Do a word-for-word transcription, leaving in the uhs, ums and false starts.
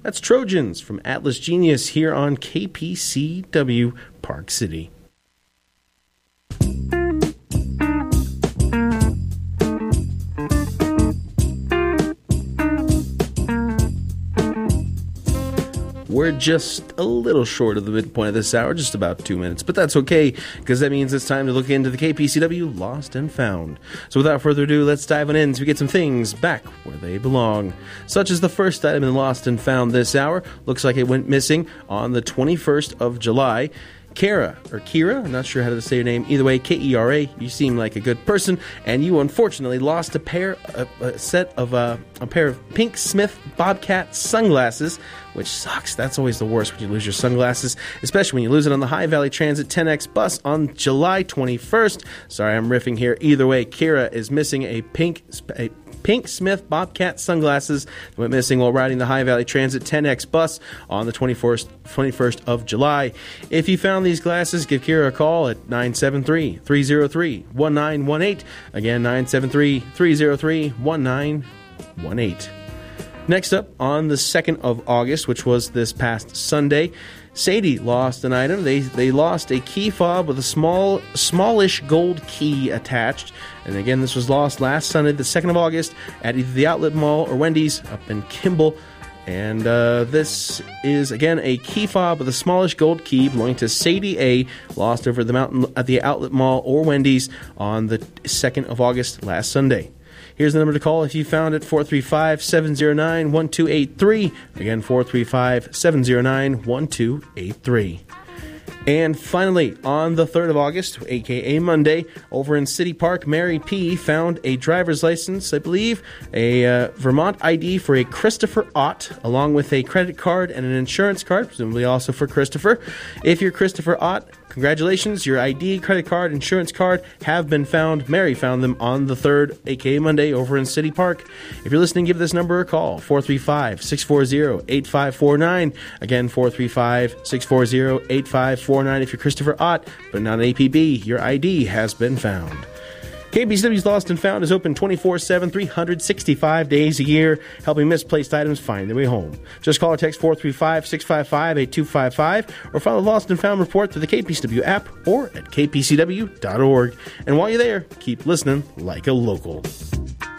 That's Trojans from Atlas Genius here on K P C W Park City. We're just a little short of the midpoint of this hour, just about two minutes, but that's okay, because that means it's time to look into the K P C W Lost and Found. So without further ado, let's dive on in so we get some things back where they belong. Such as the first item in Lost and Found this hour. Looks like it went missing on the twenty-first of July. Kara, or Kira, I'm not sure how to say your name. Either way, K E R A, you seem like a good person, and you unfortunately lost a pair, a, a set of, uh, a pair of Pink Smith Bobcat sunglasses, which sucks. That's always the worst when you lose your sunglasses, especially when you lose it on the High Valley Transit ten X bus on July twenty-first. Sorry, I'm riffing here. Either way, Kira is missing a pink, a Pink Smith Bobcat sunglasses that went missing while riding the High Valley Transit ten X bus on the twenty-first, twenty-first of July. If you found these glasses, give Kira a call at nine seven three, three zero three, one nine one eight. Again, nine seven three, three zero three, one nine one eight. Next up, on the second of August, which was this past Sunday, Sadie lost an item. They they lost a key fob with a small, smallish gold key attached. And again, this was lost last Sunday, the second of August, at either the Outlet Mall or Wendy's up in Kimball. And uh, this is, again, a key fob with a smallish gold key belonging to Sadie A., lost over the mountain at the Outlet Mall or Wendy's on the second of August last Sunday. Here's the number to call if you found it, four three five, seven zero nine, one two eight three. Again, four three five, seven zero nine, one two eight three. And finally, on the third of August, a k a. Monday, over in City Park, Mary P. found a driver's license, I believe, a uh, Vermont I D for a Christopher Ott, along with a credit card and an insurance card, presumably also for Christopher. If you're Christopher Ott, congratulations, your I D, credit card, insurance card have been found. Mary found them on the third, a k a. Monday, over in City Park. If you're listening, give this number a call, four three five, six four zero, eight five four nine. Again, four three five, six four zero, eight five four nine. If you're Christopher Ott, but not an A P B, your I D has been found. K P C W's Lost and Found is open twenty-four seven, three hundred sixty-five days a year, helping misplaced items find their way home. Just call or text four three five, six five five, eight two five five or file a Lost and Found report through the K P C W app or at k p c w dot org. And while you're there, keep listening like a local.